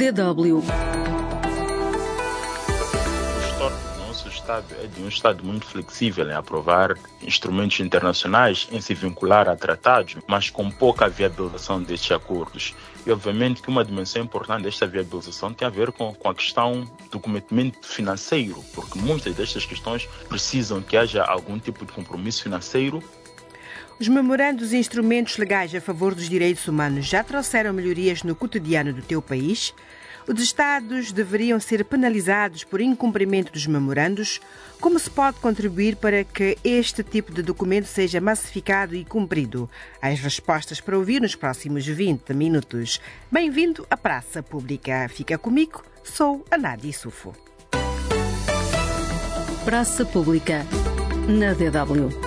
DW. O nosso Estado é de um Estado muito flexível em aprovar instrumentos internacionais, em se vincular a tratados, mas com pouca viabilização destes acordos. E, obviamente, que uma dimensão importante desta viabilização tem a ver com a questão do comprometimento financeiro, porque muitas destas questões precisam que haja algum tipo de compromisso financeiro. Os memorandos e instrumentos legais a favor dos direitos humanos já trouxeram melhorias no cotidiano do teu país? Os Estados deveriam ser penalizados por incumprimento dos memorandos? Como se pode contribuir para que este tipo de documento seja massificado e cumprido? As respostas para ouvir nos próximos 20 minutos. Bem-vindo à Praça Pública. Fica comigo, sou a Nádia Sufo. Praça Pública, na DW.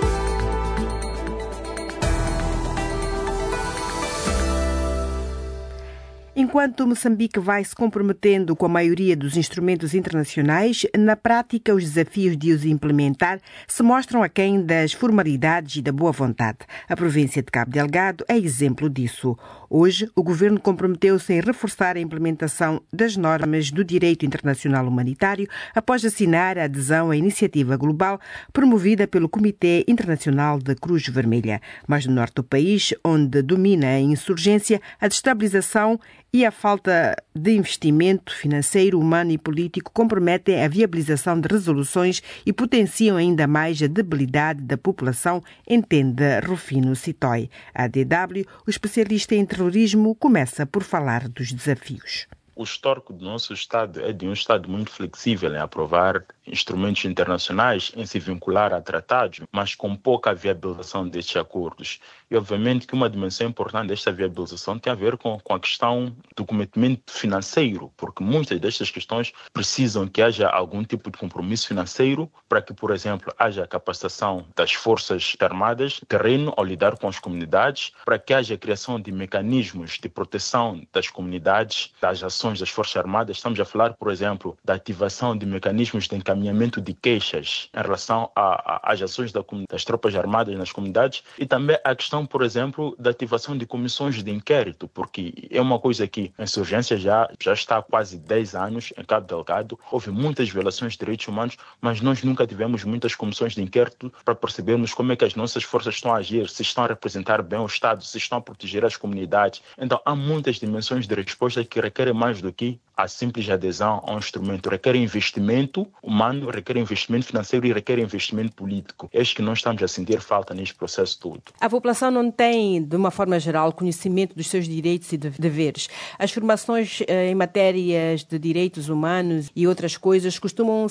Enquanto Moçambique vai se comprometendo com a maioria dos instrumentos internacionais, na prática os desafios de os implementar se mostram aquém das formalidades e da boa vontade. A província de Cabo Delgado é exemplo disso. Hoje, o governo comprometeu-se em reforçar a implementação das normas do direito internacional humanitário após assinar a adesão à iniciativa global promovida pelo Comitê Internacional da Cruz Vermelha. Mas no norte do país, onde domina a insurgência, a destabilização e a falta de investimento financeiro, humano e político comprometem a viabilização de resoluções e potenciam ainda mais a debilidade da população, entende Rufino Citói. A DW, o especialista em terrorismo, começa por falar dos desafios. O histórico do nosso Estado é de um Estado muito flexível em aprovar instrumentos internacionais, em se vincular a tratados, mas com pouca viabilização destes acordos. E, obviamente, que uma dimensão importante desta viabilização tem a ver com a questão do comprometimento financeiro, porque muitas destas questões precisam que haja algum tipo de compromisso financeiro para que, por exemplo, haja capacitação das forças armadas, terreno, ao lidar com as comunidades, para que haja a criação de mecanismos de proteção das comunidades, das ações das Forças Armadas. Estamos a falar, por exemplo, da ativação de mecanismos de encaminhamento de queixas em relação às ações das tropas armadas nas comunidades e também a questão, por exemplo, da ativação de comissões de inquérito, porque é uma coisa que a insurgência já está há quase 10 anos em Cabo Delgado. Houve muitas violações de direitos humanos, mas nós nunca tivemos muitas comissões de inquérito para percebermos como é que as nossas forças estão a agir, se estão a representar bem o Estado, se estão a proteger as comunidades. Então, há muitas dimensões de resposta que requerem mais do que a simples adesão a um instrumento. Requer investimento humano, requer investimento financeiro e requer investimento político. É isso que nós estamos a sentir falta neste processo todo. A população não tem, de uma forma geral, conhecimento dos seus direitos e deveres. As formações em matérias de direitos humanos e outras coisas costumam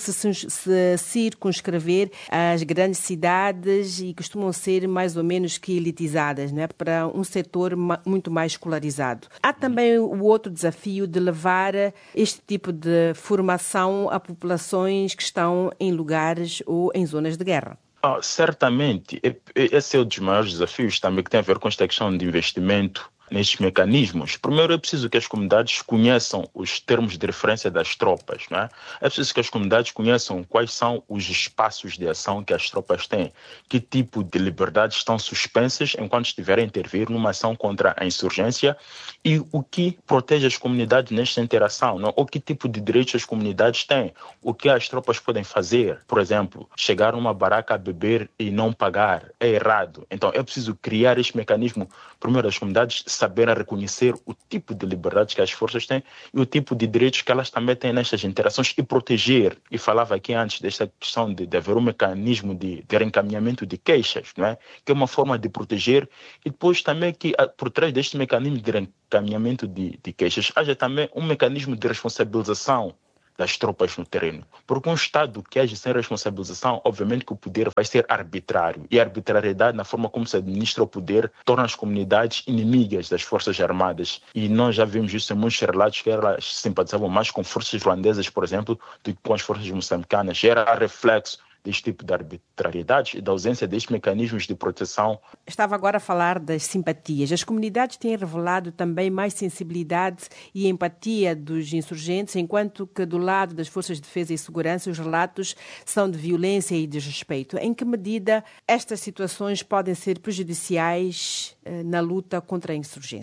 se circunscrever às grandes cidades e costumam ser mais ou menos que elitizadas, né, para um setor muito mais escolarizado. Há também o outro desafio de levar este tipo de formação a populações que estão em lugares ou em zonas de guerra. Certamente, esse é um dos maiores desafios também que tem a ver com esta questão de investimento nestes mecanismos. Primeiro é preciso que as comunidades conheçam os termos de referência das tropas, não é? É preciso que as comunidades conheçam quais são os espaços de ação que as tropas têm, que tipo de liberdades estão suspensas enquanto estiverem a intervir numa ação contra a insurgência e o que protege as comunidades nesta interação, não? Ou que tipo de direitos as comunidades têm, o que as tropas podem fazer. Por exemplo, chegar numa baraca a beber e não pagar é errado. Então é preciso criar este mecanismo, primeiro as comunidades saber reconhecer o tipo de liberdades que as forças têm e o tipo de direitos que elas também têm nestas interações e proteger. E falava aqui antes desta questão de haver um mecanismo de reencaminhamento de queixas, não é? Que é uma forma de proteger e depois também que por trás deste mecanismo de reencaminhamento de queixas haja também um mecanismo de responsabilização das tropas no terreno. Porque um Estado que age sem responsabilização, obviamente que o poder vai ser arbitrário. E a arbitrariedade, na forma como se administra o poder, torna as comunidades inimigas das Forças Armadas. E nós já vimos isso em muitos relatos que elas simpatizavam mais com forças irlandesas, por exemplo, do que com as forças moçambicanas. Era reflexo deste tipo de arbitrariedade e da ausência destes mecanismos de proteção. Estava agora a falar das simpatias. As comunidades têm revelado também mais sensibilidade e empatia dos insurgentes, enquanto que do lado das Forças de Defesa e Segurança os relatos são de violência e desrespeito. Em que medida estas situações podem ser prejudiciais na luta contra a insurgência?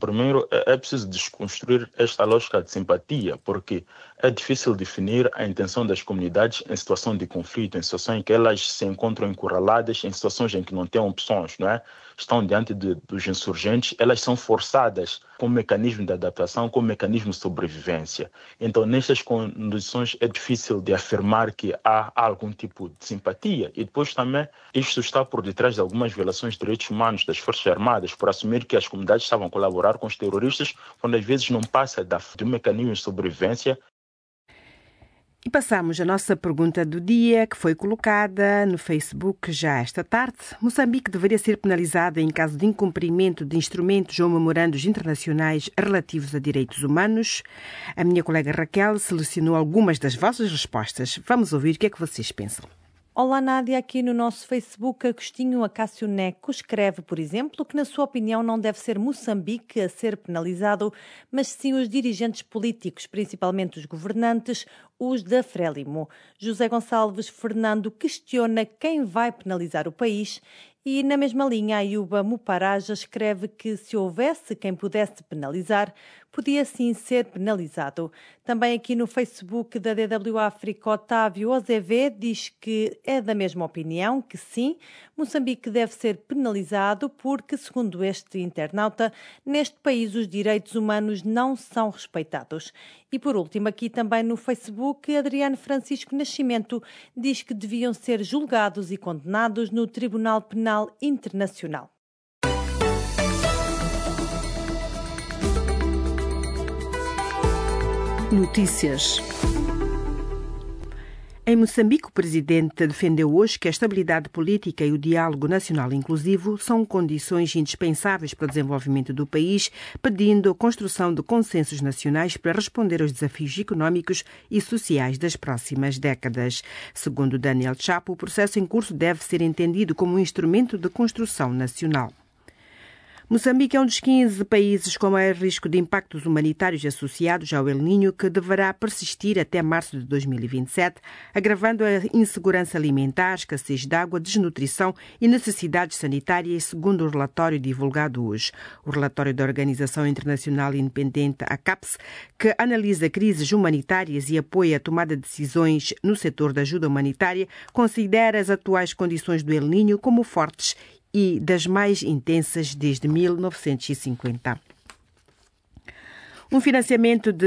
Primeiro, é preciso desconstruir esta lógica de simpatia, porque é difícil definir a intenção das comunidades em situação de conflito, em situações em que elas se encontram encurraladas, em situações em que não têm opções, não é? Estão diante dos insurgentes, elas são forçadas com mecanismo de adaptação, com mecanismo de sobrevivência. Então, nestas condições, é difícil de afirmar que há algum tipo de simpatia. E depois também, isto está por detrás de algumas violações de direitos humanos das Forças Armadas, por assumir que as comunidades estavam a colaborar com os terroristas, quando às vezes não passa de um mecanismo de sobrevivência. E passamos a nossa pergunta do dia, que foi colocada no Facebook já esta tarde. Moçambique deveria ser penalizada em caso de incumprimento de instrumentos ou memorandos internacionais relativos a direitos humanos? A minha colega Raquel selecionou algumas das vossas respostas. Vamos ouvir o que é que vocês pensam. Olá, Nádia. Aqui no nosso Facebook, Agostinho Acácio Neco escreve, por exemplo, que na sua opinião não deve ser Moçambique a ser penalizado, mas sim os dirigentes políticos, principalmente os governantes, os da Frelimo. José Gonçalves Fernando questiona quem vai penalizar o país. E, na mesma linha, a Ayuba Muparaja escreve que se houvesse quem pudesse penalizar, podia sim ser penalizado. Também aqui no Facebook da DW África, Otávio OZV diz que é da mesma opinião, que sim, Moçambique deve ser penalizado porque, segundo este internauta, neste país os direitos humanos não são respeitados. E por último, aqui também no Facebook, Adriano Francisco Nascimento diz que deviam ser julgados e condenados no Tribunal Penal Internacional. Notícias. Em Moçambique, o presidente defendeu hoje que a estabilidade política e o diálogo nacional inclusivo são condições indispensáveis para o desenvolvimento do país, pedindo a construção de consensos nacionais para responder aos desafios económicos e sociais das próximas décadas. Segundo Daniel Chapo, o processo em curso deve ser entendido como um instrumento de construção nacional. Moçambique é um dos 15 países com maior risco de impactos humanitários associados ao El Niño, que deverá persistir até março de 2027, agravando a insegurança alimentar, escassez de água, desnutrição e necessidades sanitárias, segundo o relatório divulgado hoje. O relatório da Organização Internacional Independente, a CAPES, que analisa crises humanitárias e apoia a tomada de decisões no setor da ajuda humanitária, considera as atuais condições do El Niño como fortes e das mais intensas desde 1950. Um financiamento de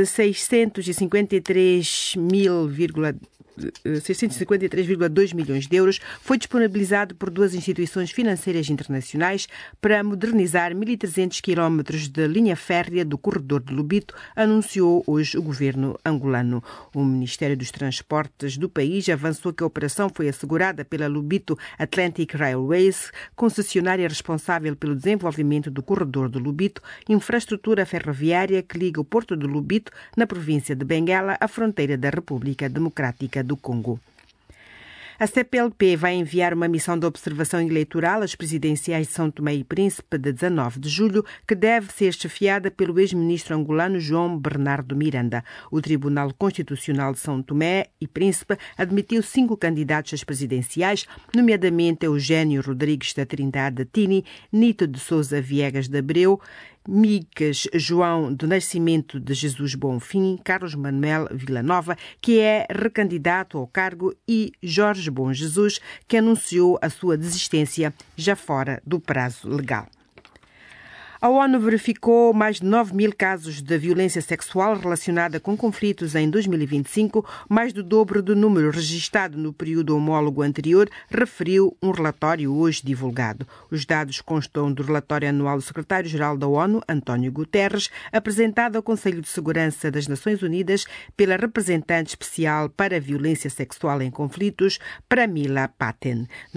653,2 milhões de euros foi disponibilizado por duas instituições financeiras internacionais para modernizar 1.300 quilómetros de linha férrea do corredor de Lobito, anunciou hoje o governo angolano. O Ministério dos Transportes do país avançou que a operação foi assegurada pela Lobito Atlantic Railways, concessionária responsável pelo desenvolvimento do corredor de Lobito, infraestrutura ferroviária que liga o porto de Lobito, na província de Benguela, à fronteira da República Democrática do Congo. A CPLP vai enviar uma missão de observação eleitoral às presidenciais de São Tomé e Príncipe de 19 de julho, que deve ser chefiada pelo ex-ministro angolano João Bernardo Miranda. O Tribunal Constitucional de São Tomé e Príncipe admitiu 5 candidatos às presidenciais, nomeadamente Eugênio Rodrigues da Trindade Tini, Nito de Sousa Viegas de Abreu, Miques João do Nascimento de Jesus Bonfim, Carlos Manuel Villanova, que é recandidato ao cargo, e Jorge Bom Jesus, que anunciou a sua desistência já fora do prazo legal. A ONU verificou mais de 9.000 casos de violência sexual relacionada com conflitos em 2025, mais do dobro do número registrado no período homólogo anterior, referiu um relatório hoje divulgado. Os dados constam do relatório anual do secretário-geral da ONU, António Guterres, apresentado ao Conselho de Segurança das Nações Unidas pela representante especial para a violência sexual em conflitos, Pramila Patten.